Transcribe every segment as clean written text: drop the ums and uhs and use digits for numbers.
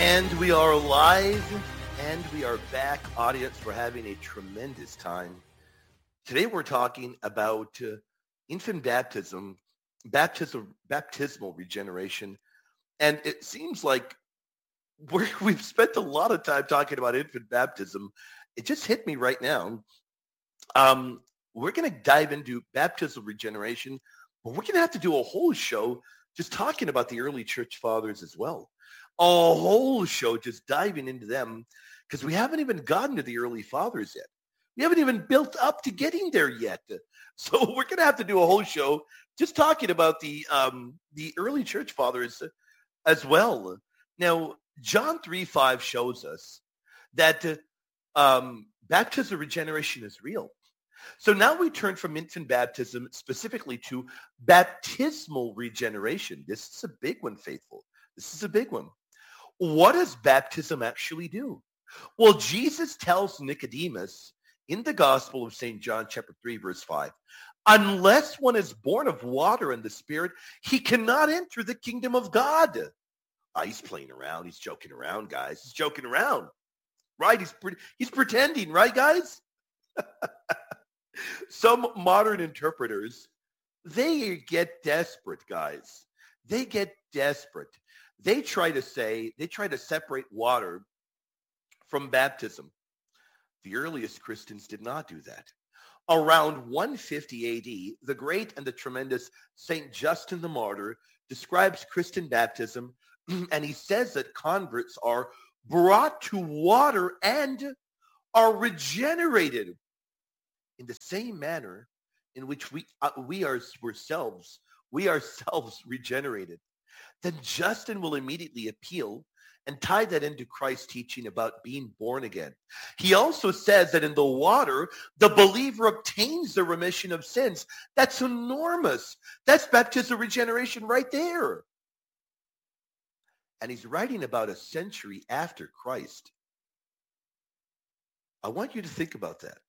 And we are live and we are back. Audience, we're having a tremendous time. Today we're talking about infant baptismal regeneration. And it seems like we've spent a lot of time talking about infant baptism. It just hit me right now. We're going to dive into baptismal regeneration, but we're going to have to do a whole show just talking about the early church fathers as well. A whole show just diving into them because we haven't even gotten to the early fathers yet. We haven't even built up to getting there yet. So we're going to have to do a whole show just talking about the early church fathers as well. Now, John 3:5 shows us that baptism regeneration is real. So now we turn from infant baptism specifically to baptismal regeneration. This is a big one, faithful. This is a big one. What does baptism actually do? Well, Jesus tells Nicodemus in the Gospel of St. John chapter 3, verse 5, unless one is born of water and the Spirit, he cannot enter the kingdom of God. He's playing around. He's joking around, guys. He's joking around, right? He's pretending, right, guys? Some modern interpreters, they get desperate, guys. They get desperate. They try to separate water from baptism. The earliest Christians did not do that. Around 150 AD, the great and the tremendous St. Justin the Martyr describes Christian baptism, and he says that converts are brought to water and are regenerated in the same manner in which we ourselves regenerated. Then Justin will immediately appeal and tie that into Christ's teaching about being born again. He also says that in the water, the believer obtains the remission of sins. That's enormous. That's baptism regeneration right there. And he's writing about a century after Christ. I want you to think about that.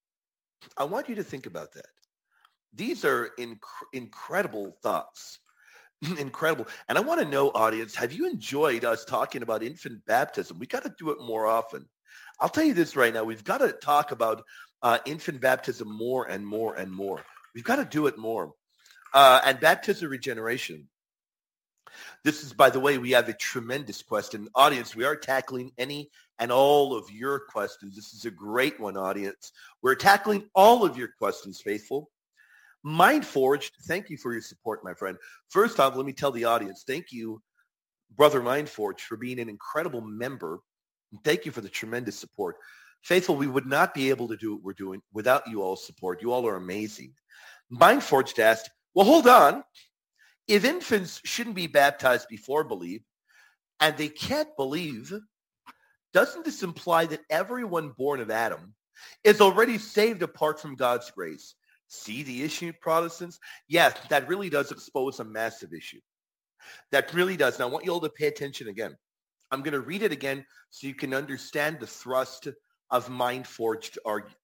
These are incredible thoughts. Incredible. And I want to know, audience, have you enjoyed us talking about infant baptism? We got to do it more often. I'll tell you this right now. We've got to talk about infant baptism more and more and more. We've got to do it more. And baptism regeneration. This is, by the way, we have a tremendous question. Audience, we are tackling any and all of your questions. This is a great one, audience. We're tackling all of your questions, faithful. Mindforged, thank you for your support, my friend. First off, let me tell the audience, thank you, Brother Mindforged, for being an incredible member. And thank you for the tremendous support. Faithful, we would not be able to do what we're doing without you all's support. You all are amazing. Mindforged asked, well, hold on. If infants shouldn't be baptized before believe, and they can't believe, doesn't this imply that everyone born of Adam is already saved apart from God's grace? See the issue, Protestants? Yes, that really does expose a massive issue. That really does. And I want you all to pay attention again. I'm going to read it again so you can understand the thrust of mind-forged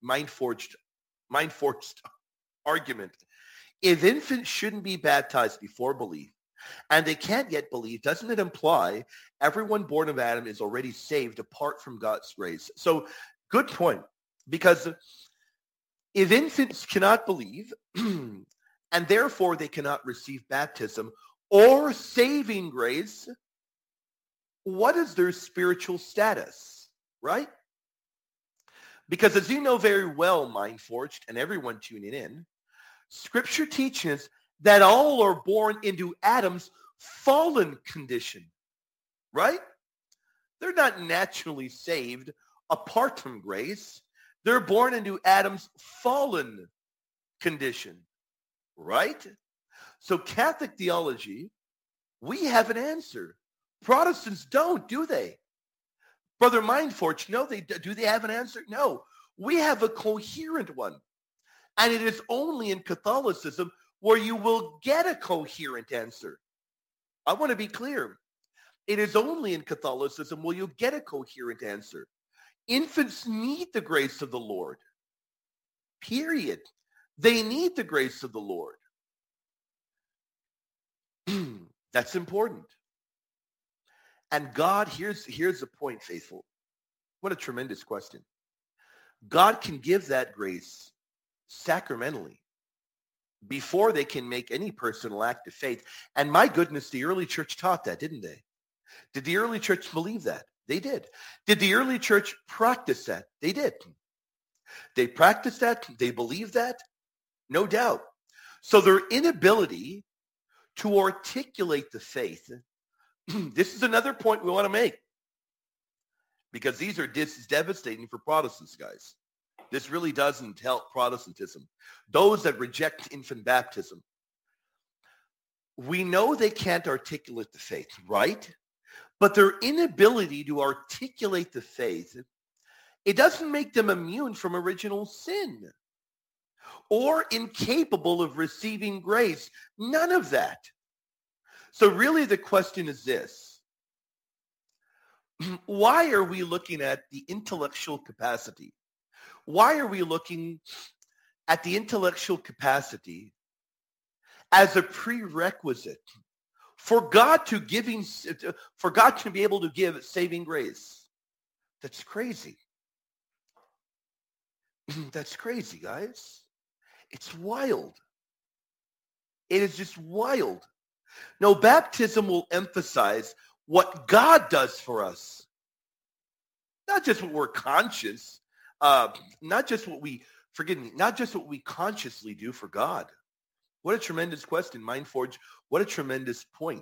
argument. If infants shouldn't be baptized before belief, and they can't yet believe, doesn't it imply everyone born of Adam is already saved apart from God's grace? So, good point. Because if infants cannot believe, and therefore they cannot receive baptism or saving grace, what is their spiritual status, right? Because as you know very well, Mindforged, and everyone tuning in, Scripture teaches that all are born into Adam's fallen condition, right? They're not naturally saved apart from grace. They're born into Adam's fallen condition, right? So Catholic theology, we have an answer. Protestants don't, do they? Brother Mindforged, no, do they have an answer? No. We have a coherent one. And it is only in Catholicism where you will get a coherent answer. I want to be clear. It is only in Catholicism where you'll get a coherent answer. Infants need the grace of the Lord. Period. They need the grace of the Lord. That's important. And God, here's the point, faithful. What a tremendous question. God can give that grace sacramentally before they can make any personal act of faith. And my goodness, the early church taught that, didn't they? Did the early church believe that? They did. Did the early church practice that? They did. They practiced that. They believed that. No doubt. So their inability to articulate the faith, this is another point we want to make, because this is devastating for Protestants, guys. This really doesn't help Protestantism. Those that reject infant baptism, we know they can't articulate the faith, right? But their inability to articulate the faith, it doesn't make them immune from original sin or incapable of receiving grace. None of that. So really the question is this. Why are we looking at the intellectual capacity? Why are we looking at the intellectual capacity as a prerequisite for God to be able to give saving grace? That's crazy. That's crazy, guys. It's wild. It is just wild. No, baptism will emphasize what God does for us. Not just what we're conscious, not just what we consciously do for God. What a tremendous question, Mindforge. What a tremendous point.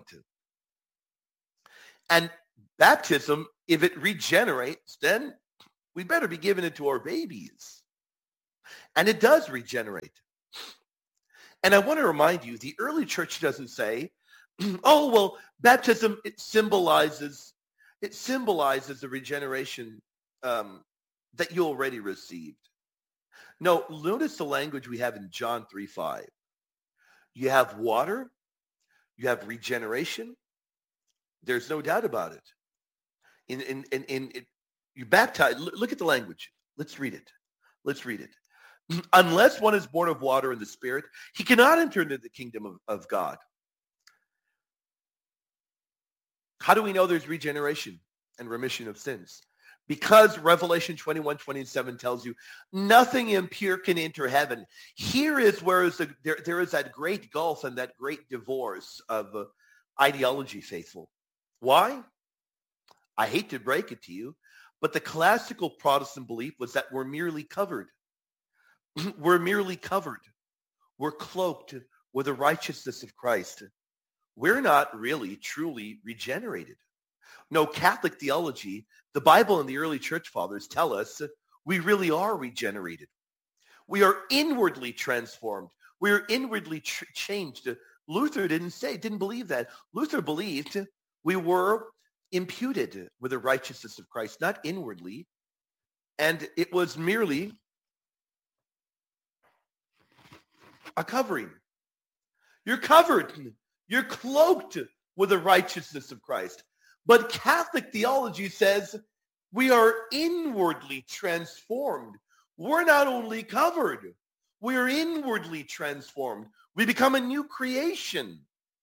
And baptism, if it regenerates, then we better be giving it to our babies. And it does regenerate. And I want to remind you, the early church doesn't say, oh, well, baptism, it symbolizes the regeneration that you already received. No, notice the language we have in John 3:5. You have water, you have regeneration. There's no doubt about it. You baptize. Look at the language. Let's read it. Unless one is born of water and the Spirit, he cannot enter into the kingdom of God. How do we know there's regeneration and remission of sins? Because Revelation 21:27 tells you nothing impure can enter heaven. Here is where there is that great gulf and that great divorce of ideology, faithful. Why? I hate to break it to you, but the classical Protestant belief was that we're merely covered. We're merely covered. We're cloaked with the righteousness of Christ. We're not really, truly regenerated. No, Catholic theology, the Bible and the early church fathers tell us we really are regenerated. We are inwardly transformed. We are inwardly changed. Luther didn't believe that. Luther believed we were imputed with the righteousness of Christ, not inwardly. And it was merely a covering. You're covered. You're cloaked with the righteousness of Christ. But Catholic theology says we are inwardly transformed. We're not only covered, we are inwardly transformed. We become a new creation.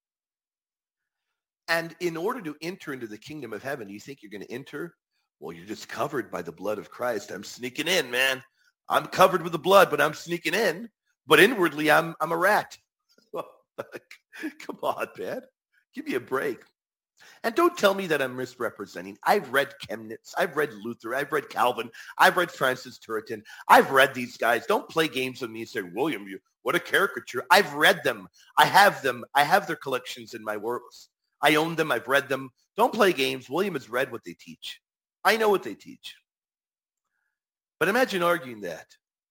And in order to enter into the kingdom of heaven, you think you're going to enter? Well, you're just covered by the blood of Christ. I'm sneaking in, man. I'm covered with the blood, but I'm sneaking in. But inwardly, I'm a rat. Come on, man. Give me a break. And don't tell me that I'm misrepresenting. I've read Chemnitz. I've read Luther. I've read Calvin. I've read Francis Turretin. I've read these guys. Don't play games with me and say, William, what a caricature. I've read them. I have them. I have their collections in my works. I own them. I've read them. Don't play games. William has read what they teach. I know what they teach. But imagine arguing that.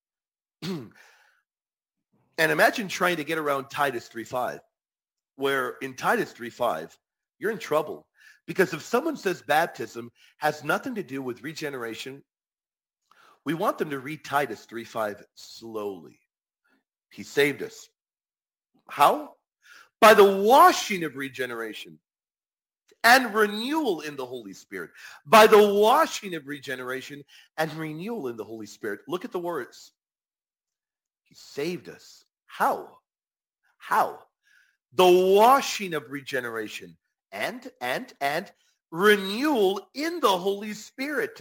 And imagine trying to get around Titus 3:5, where in Titus 3:5, you're in trouble. Because if someone says baptism has nothing to do with regeneration, we want them to read Titus 3:5 slowly. He saved us. How? By the washing of regeneration and renewal in the Holy Spirit. By the washing of regeneration and renewal in the Holy Spirit. Look at the words. He saved us. How? How? The washing of regeneration and renewal in the Holy Spirit.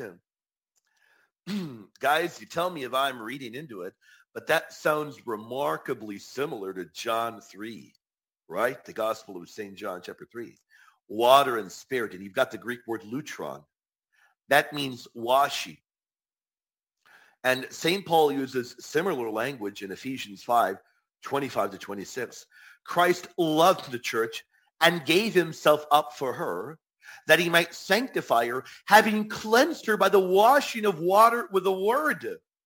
Guys, you tell me if I'm reading into it, but that sounds remarkably similar to John 3, right? The Gospel of St. John, chapter 3. Water and spirit, and you've got the Greek word lutron. That means washing. And St. Paul uses similar language in Ephesians 5, 25 to 26. Christ loved the church and gave himself up for her, that he might sanctify her, having cleansed her by the washing of water with the word.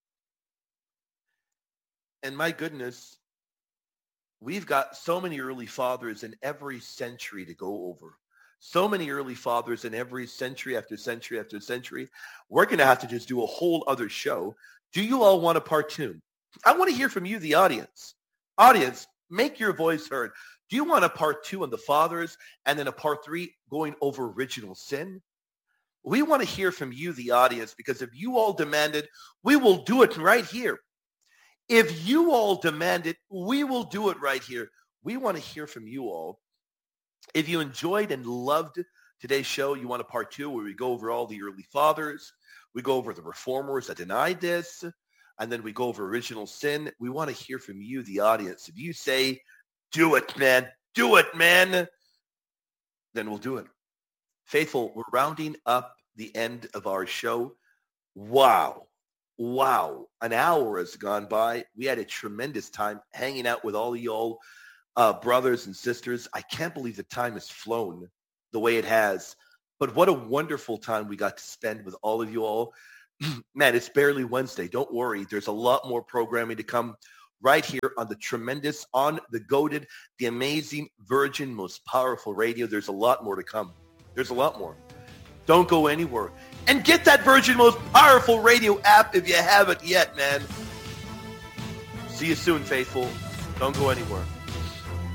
And my goodness, we've got so many early fathers in every century to go over. So many early fathers in every century after century after century. We're going to have to just do a whole other show. Do you all want a part 2? I want to hear from you, the audience. Audience, make your voice heard. Do you want a part 2 on the fathers and then a part 3 going over original sin? We want to hear from you, the audience, because if you all demand it, we will do it right here. If you all demand it, we will do it right here. We want to hear from you all. If you enjoyed and loved today's show, you want a part 2 where we go over all the early fathers. We go over the reformers that denied this. And then we go over original sin. We want to hear from you, the audience. If you say, do it, man, then we'll do it. Faithful, we're rounding up the end of our show. Wow. An hour has gone by. We had a tremendous time hanging out with all of y'all, brothers and sisters. I can't believe the time has flown the way it has. But what a wonderful time we got to spend with all of you all. Man, it's barely Wednesday. Don't worry. There's a lot more programming to come right here on the tremendous, on the goated, the amazing, virgin, most powerful radio. There's a lot more to come. There's a lot more. Don't go anywhere. And get that Virgin Most Powerful Radio app if you haven't yet, man. See you soon, faithful. Don't go anywhere.